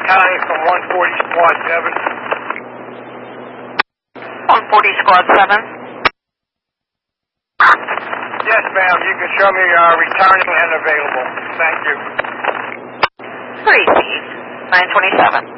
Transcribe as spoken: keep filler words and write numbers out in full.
returning from one forty Squad seven. one forty Squad seven. Yes, ma'am. You can show me uh, returning and available. Thank you. Received. nine twenty-seven.